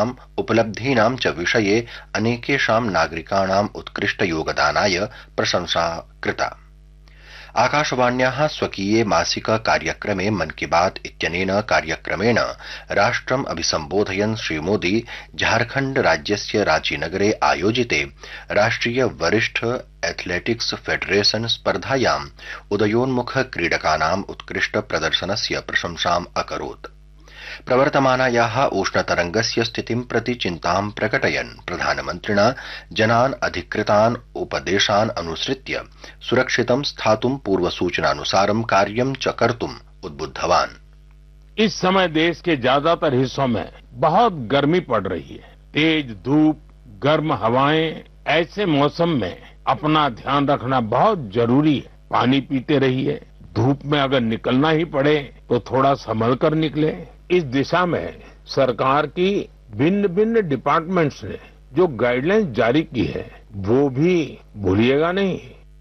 तेषाम् उपलब्धीनां च विषये अनेकेषां नागरिकाणाम् उत्कृष्टयोगदानाय प्रशंसा कृता। आकाशवाण्याः स्वकीये मासिक कार्यक्रमे मन की बात इत्यनेन कार्यक्रमेण राष्ट्रम् अभिसम्बोधयन् श्रीमोदी झारखण्ड राज्यस्य रांचीनगरे आयोजिते राष्ट्रिय वरिष्ठ एथलेटिक्स फेडरेशन स्पर्धायाम् उदयोन्मुख क्रीडकानाम् उत्कृष्ट प्रदर्शनस्य प्रशंसाम् अकरोत्। प्रवर्तमानायाः उष्णतरंगस्य स्थितिं प्रति चिन्तां प्रकटयन् प्रधानमन्त्रिणा जनान् अधिकृतान् उपदेशान् अनुसृत्य सुरक्षितं स्थातुं पूर्वसूचनानुसारं कार्यं च कर्तुम् उद्बुद्धवान्। इस समय देश के ज्यादातर हिस्सों में बहुत गर्मी पड़ रही है। तेज धूप, गर्म हवाएं, ऐसे मौसम में अपना ध्यान रखना बहुत जरूरी है। पानी पीते रहिए। धूप में अगर निकलना ही पड़े तो थोड़ा संभल कर निकले। इस दिशा में सरकार की भिन्न भिन्न डिपार्टमेंट्स ने जो गाइडलाइंस जारी की है वो भी भूलिएगा नहीं।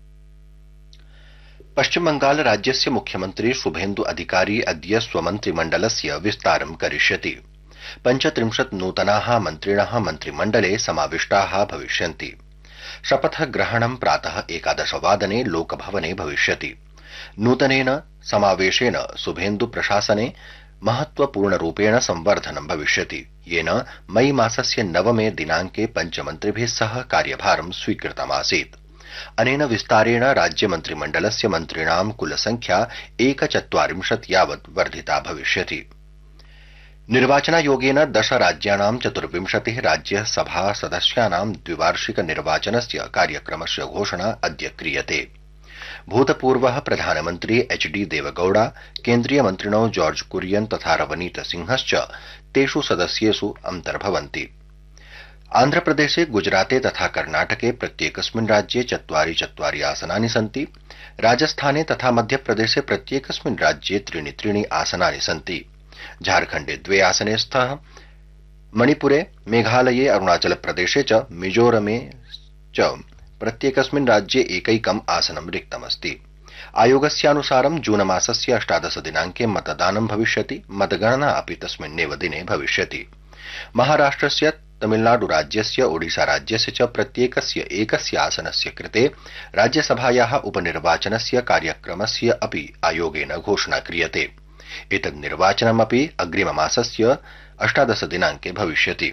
पश्चिम बंगाल राज्यस्य मुख्यमन्त्री शुभेन्दु अधिकारी अद्य स्वमन्त्रिमण्डलस्य विस्तारं करिष्यति। 35 नूतनाः मन्त्रिणः मन्त्रिमण्डले समाविष्टाः भविष्यन्ति। शपथग्रहणं प्रातः 11 वादने लोकभवने भविष्यति। नूतनेन समावेशेन शुभेन्दु प्रशासने महत्वपूर्णरूपेण संवर्धनं भविष्यति, येन मई मासस्य 9 दिनाङ्के पञ्चमन्त्रिभिः सह कार्यभारं स्वीकृतमासीत्। अनेन विस्तारेण राज्यमन्त्रिमण्डलस्य मन्त्रिणां कुलसंख्या 41 यावत् वर्धिता भविष्यति। निर्वाचनायोगेन 10 राज्याणां 24 राज्यसभा सदस्यानां द्विवार्षिक निर्वाचनस्य कार्यक्रमस्य घोषणा अद्य क्रियते। भूतपूर्वः प्रधानमन्त्री एचडी देवगौड़ा, केन्द्रीय मन्त्रिणो जॉर्ज कुरियन तथा रवनीत सिंहश्च तेषु सदस्येषु अन्तर्भवन्ति। आन्ध्रप्रदेशे, गुजराते तथा कर्णाटके प्रत्येकस्मिन् राज्ये 4 आसनानि सन्ति। राजस्थाने तथा मध्यप्रदेशे प्रत्येकस्मिन् राज्ये 3 आसनानि सन्ति। झारखण्डे 2 आसने स्तः। मणिपुरे, मेघालये, अरुणाचलप्रदेशे च मिजोरमे च प्रत्येकस्मिन् राज्ये एकैकम् आसनं रिक्तमस्ति। आयोगस्यानुसारं जूनमासस्य 18 दिनाङ्के मतदानं भविष्यति। मतगणना अपि तस्मिन्नेव दिने भविष्यति। महाराष्ट्रस्य, तमिलनाडु राज्यस्य, ओडिशा राज्यस्य च प्रत्येकस्य एकस्य आसनस्य कृते राज्यसभायाः उपनिर्वाचनस्य कार्यक्रमस्य अपि आयोगेन घोषणा क्रियते। एतत् निर्वाचनमपि अग्रिममासस्य 18 दिनाङ्के भविष्यति।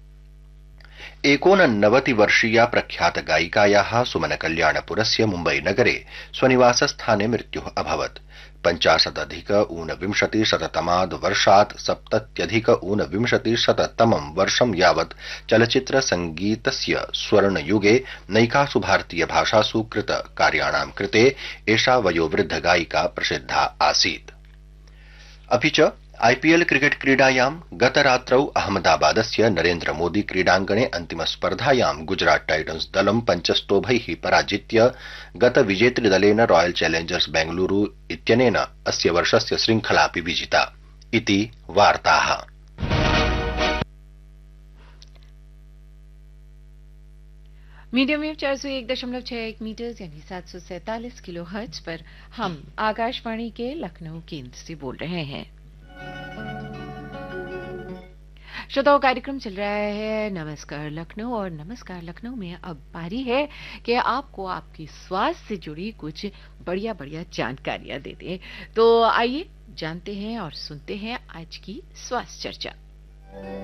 89 वर्षीया प्रख्यात गायिकायाः सुमन कल्याणपुरस्य मुम्बई नगरे स्वनिवासस्थाने मृत्युः अभवत्। 50-ऊनविंशतिशततमाद् वर्षात् 70-ऊनविंशतिशततमं वर्षं यावत् चलच्चित्र संगीतस्य स्वर्णयुगे नैकासु भारतीय भाषासु कृत कार्याणां कृते एषा वयोवृद्ध गायिका प्रसिद्धा आसीत्। अपि च आईपीएल क्रिकेट क्रीडायां गतरात्रौ अहमदाबादस्य नरेन्द्र मोदी क्रीडाङ्गणे अन्तिमस्पर्धायां गुजरात टाइटन्स दलं 5 स्तोभैः पराजित्य गतविजेतृदलेन रॉयल चैलेंजर्स बेंगलुरू इत्यनेन अस्य वर्षस्य श्रृंखलापि विजिता इति वार्ताः। मीडियम वेव 401.61 मीटर्स यानी 747 किलोहर्ट्ज पर हम आकाशवाणी के लखनऊ केंद्र से बोल रहे हैं। श्रोताओं, कार्यक्रम चल रहा है नमस्कार लखनऊ, और नमस्कार लखनऊ में अब बारी है कि आपको आपके स्वास्थ्य से जुड़ी कुछ बढ़िया बढ़िया जानकारियां दे दें। तो आइए जानते हैं और सुनते हैं आज की स्वास्थ्य चर्चा।